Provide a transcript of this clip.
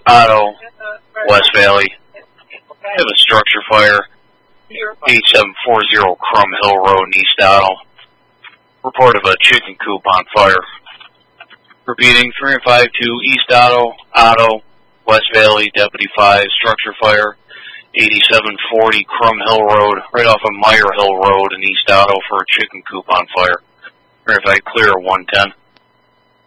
Otto, West Valley. Have a structure fire, 8740 Crum Hill Road in East Otto. Report of a chicken coop on fire. Repeating, 352 East Otto, Otto, West Valley, Deputy 5, structure fire, 8740 Crum Hill Road, right off of Meyer Hill Road in East Otto for a chicken coop on fire. Verify clear 110.